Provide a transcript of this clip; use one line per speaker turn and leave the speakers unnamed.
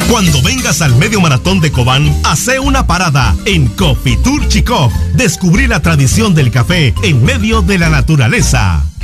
Cuando vengas al Medio Maratón de Cobán, hace una parada en Coffee Tour Chicó. Descubrí la tradición del café en medio de la naturaleza.